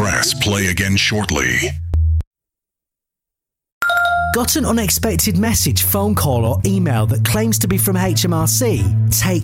Press play again shortly. Got an unexpected message, phone call or email that claims to be from HMRC? Take